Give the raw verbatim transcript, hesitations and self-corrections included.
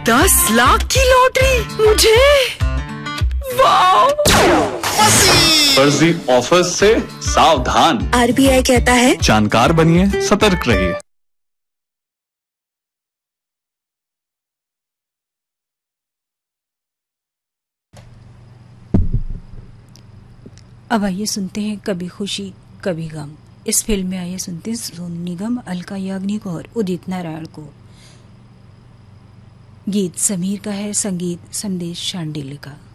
दस लाख की लॉटरी मुझे। वाह! फर्जी ऑफर से सावधान। आरबीआई कहता है जानकार बनिए, सतर्क रहिए। अब आइए सुनते हैं कभी खुशी कभी गम। इस फिल्म में आइए सुनते हैं सोनू निगम, अलका याग्निक और उदित नारायण को। गीत समीर का है, संगीत संदेश शांडिल्य का।